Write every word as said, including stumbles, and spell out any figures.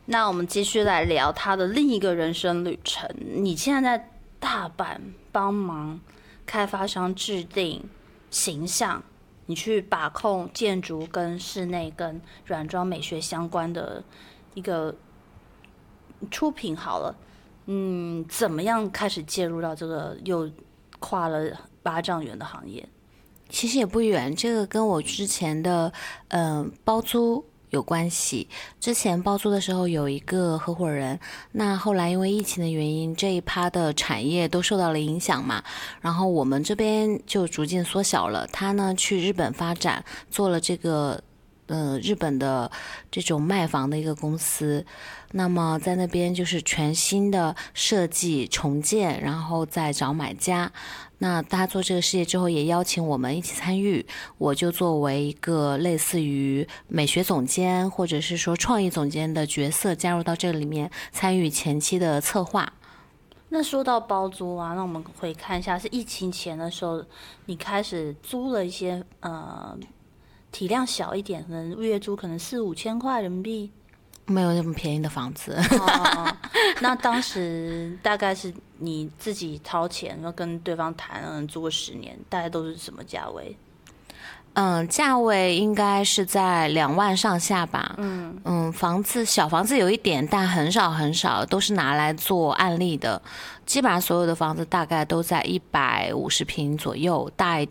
那我们继续来聊他的另一个人生旅程。你现在在大阪帮忙开发商制定形象，你去把控建筑跟室内跟软装美学相关的一个出品好了，嗯，怎么样开始介入到这个又跨了八丈远的行业？ 其实也不远，这个跟我之前的嗯、呃、包租有关系。之前包租的时候有一个合伙人，那后来因为疫情的原因，这一趴的产业都受到了影响嘛，然后我们这边就逐渐缩小了。他呢去日本发展，做了这个呃日本的这种卖房的一个公司。那么在那边就是全新的设计重建，然后再找买家。那他做这个事业之后也邀请我们一起参与，我就作为一个类似于美学总监或者是说创意总监的角色加入到这里面，参与前期的策划。 那说到包租啊，那我们回看一下，是疫情前的时候，你开始租了一些呃体量小一点，可能月租可能四五千块人民币。 没有那么便宜的房子。 哦，那当时大概是你自己掏钱，要跟对方谈，嗯，租个十年，大概都是什么价位？ 嗯，价位应该是在两万上下吧。嗯嗯，房子小房子有一点，但很少很少，都是拿来做案例的。基本上所有的房子大概都在一百五十平左右，大一